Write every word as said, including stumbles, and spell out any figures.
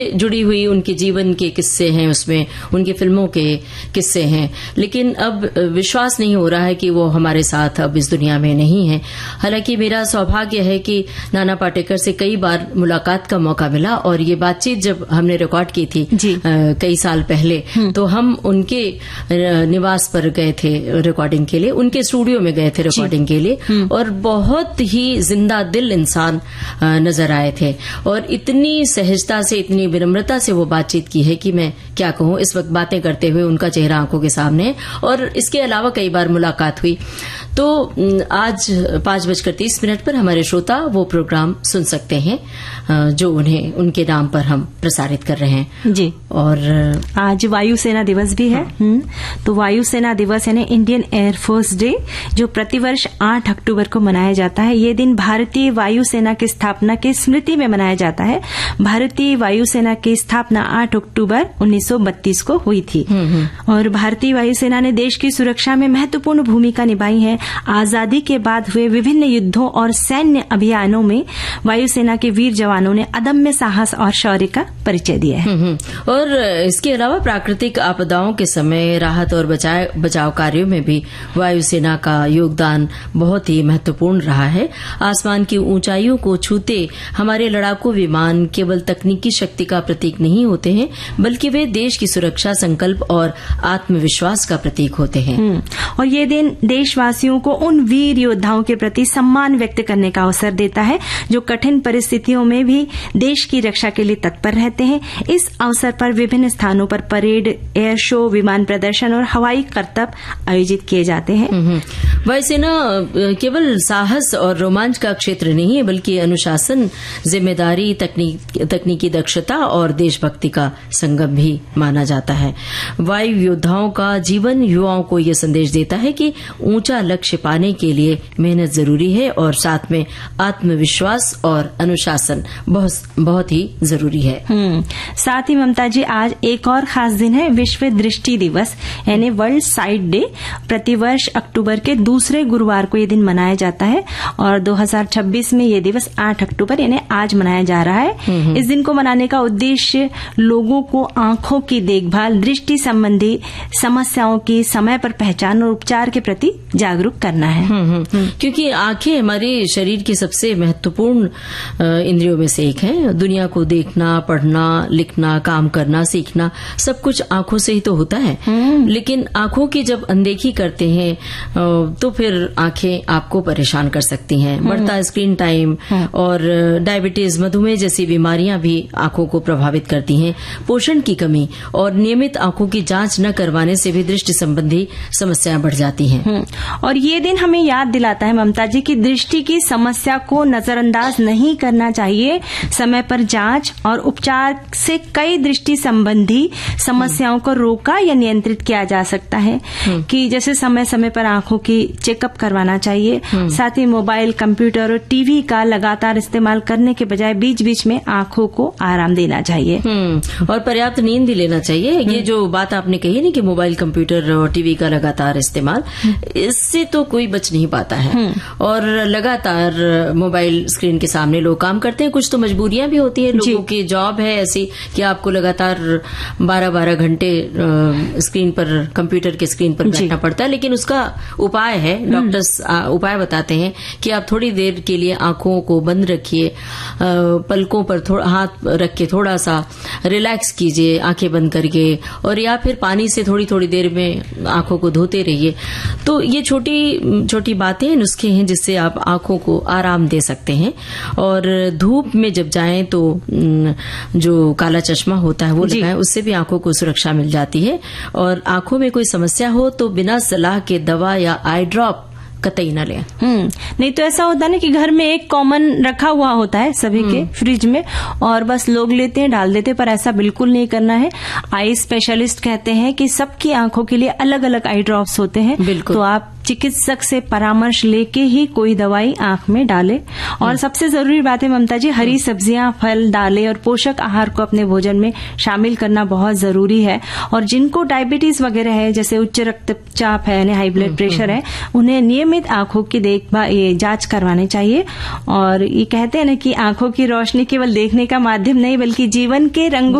जुड़ी हुई उनके जीवन के किस्से हैं, उसमें उनकी फिल्मों के किस्से हैं। लेकिन अब विश्वास नहीं हो रहा है कि वो हमारे साथ अब इस दुनिया में नहीं है। हालांकि मेरा सौभाग्य है कि नाना पाटेकर से कई बार मुलाकात का मौका मिला और ये बातचीत जब हमने रिकॉर्ड की थी आ, कई साल पहले, तो हम उनके निवास पर गए थे रिकॉर्डिंग के लिए, उनके स्टूडियो में गए थे रिकॉर्डिंग के लिए, और बहुत ही जिंदा दिल इंसान नजर आए थे और इतनी सहजता से, इतनी विनम्रता से वो बातचीत की है कि मैं क्या कहूं। इस वक्त बातें करते हुए उनका चेहरा आंखों के सामने है और इसके अलावा कई बार मुलाकात हुई। तो आज पांच बजकर तीस मिनट पर हमारे श्रोता वो प्रोग्राम सुन सकते हैं जो उन्हें उनके नाम पर हम प्रसारित कर रहे हैं जी। और आज वायुसेना दिवस भी है। हाँ। तो वायुसेना दिवस यानी इंडियन एयरफोर्स डे, जो प्रतिवर्ष आठ अक्टूबर को मनाया जाता है। ये दिन भारतीय वायुसेना की स्थापना की स्मृति में मनाया जाता है। भारतीय वायुसेना की स्थापना आठ अक्टूबर उन्नीस सौ बत्तीस को हुई थी और भारतीय वायुसेना ने देश की सुरक्षा में महत्वपूर्ण भूमिका निभाई है। आजादी के बाद हुए विभिन्न युद्धों और सैन्य अभियानों में वायुसेना के वीर जवानों ने अदम्य साहस और शौर्य का परिचय दिया है। और इसके अलावा प्राकृतिक आपदाओं के समय राहत और बचाव कार्यों में भी वायुसेना का योगदान बहुत ही महत्वपूर्ण रहा है। आसमान की ऊंचाइयों को छूते हमारे लड़ाकू विमान केवल तकनीकी शक्ति का प्रतीक नहीं होते हैं, बल्कि वे देश की सुरक्षा, संकल्प और आत्मविश्वास का प्रतीक होते हैं। और ये दिन देशवासियों को उन वीर योद्धाओं के प्रति सम्मान व्यक्त करने का अवसर देता है जो कठिन परिस्थितियों में भी देश की रक्षा के लिए तत्पर रहते हैं। इस अवसर पर विभिन्न स्थानों पर परेड, एयर शो, विमान प्रदर्शन और हवाई करतब आयोजित किए जाते हैं। वायुसेना केवल साहस और रोमांच का क्षेत्र नहीं है, बल्कि अनुशासन, जिम्मेदारी, तकनीक, तकनीकी दक्षता और देशभक्ति का संगम भी माना जाता है। वायु योद्धाओं का जीवन युवाओं को यह संदेश देता है कि ऊंचा लक्ष्य पाने के लिए मेहनत जरूरी है और साथ में आत्मविश्वास और अनुशासन बहुत बहुत ही जरूरी है। साथ ही ममता जी, आज एक और खास दिन है, विश्व दृष्टि दिवस यानी वर्ल्ड साइट डे। प्रतिवर्ष अक्टूबर के दूसरे गुरुवार को ये दिन मनाया जाता है और दो हज़ार छब्बीस में ये दिवस आठ अक्टूबर यानी आज मनाया जा रहा है। इस दिन को मनाने का उद्देश्य लोगों को आंखों की देखभाल, दृष्टि संबंधी समस्याओं की समय पर पहचान और उपचार के प्रति जागरूक करना है। क्योंकि आंखें हमारे शरीर की सबसे महत्वपूर्ण इंद्रियों में से एक है। दुनिया को देखना, पढ़ना, लिखना, काम करना, सीखना सब कुछ आंखों से ही तो होता है। लेकिन आंखों की जब अनदेखी करते हैं तो फिर आंखें आपको परेशान कर सकती हैं। बढ़ता स्क्रीन टाइम और डायबिटीज, मधुमेह जैसी बीमारियां भी आंखों को प्रभावित करती हैं। पोषण की कमी और नियमित आंखों की जांच न करवाने से भी दृष्टि संबंधी समस्याएं बढ़ जाती हैं। और ये दिन हमें याद दिलाता है ममता जी कि दृष्टि की समस्या को नजरअंदाज नहीं करना चाहिए। समय पर जांच और उपचार से कई दृष्टि संबंधी समस्याओं को रोका या नियंत्रित किया जा सकता है। कि जैसे समय समय पर आंखों की चेकअप करवाना चाहिए। साथ ही मोबाइल, कंप्यूटर और टीवी का लगातार इस्तेमाल करने के बजाय बीच बीच में आंखों को आराम देना चाहिए और पर्याप्त नींद भी लेना चाहिए। ये जो बात आपने कही ना कि मोबाइल, कंप्यूटर और टीवी का लगातार इस्तेमाल, इससे तो कोई बच नहीं पाता है। और लगातार मोबाइल स्क्रीन के सामने लोग काम करते हैं। कुछ तो मजबूरियां भी होती है, लोगों की जॉब है ऐसी कि आपको लगातार बारह बारह घंटे स्क्रीन पर, कंप्यूटर के स्क्रीन पर बैठना पड़ता है। लेकिन उसका उपाय है, डॉक्टर्स उपाय बताते हैं कि आप थोड़ी देर के लिए आंखों को बंद रखिए, पलकों पर थोड़ा हाथ रख के थोड़ा सा रिलैक्स कीजिए आंखें बंद करके, और या फिर पानी से थोड़ी थोड़ी देर में आंखों को धोते रहिए। तो ये छोटी छोटी बातें, नुस्खे हैं जिससे आप आंखों को आराम दे सकते हैं। और धूप में जब जाएं तो जो काला चश्मा होता है वो लगाएं, उससे भी आंखों को सुरक्षा मिल जाती है। और आंखों में कोई समस्या हो तो बिना सलाह के दवा या आई ड्रॉप कतई न लें। नहीं तो ऐसा होता है ना कि घर में एक कॉमन रखा हुआ होता है सभी के फ्रिज में, और बस लोग लेते हैं, डाल देते हैं, पर ऐसा बिल्कुल नहीं करना है। आई स्पेशलिस्ट कहते हैं कि सबकी आंखों के लिए अलग अलग आई ड्रॉप्स होते हैं। तो आप चिकित्सक से परामर्श लेके ही कोई दवाई आंख में डाले। और सबसे जरूरी बात है ममता जी, हरी सब्जियां, फल, दालें और पोषक आहार को अपने भोजन में शामिल करना बहुत जरूरी है। और जिनको डायबिटीज वगैरह है, जैसे उच्च रक्तचाप है यानी हाई ब्लड प्रेशर है, उन्हें नियमित आंखों की देखभाल ये जांच करवानी चाहिए। और ये कहते हैं ना कि आंखों की रोशनी केवल देखने का माध्यम नहीं बल्कि जीवन के रंगों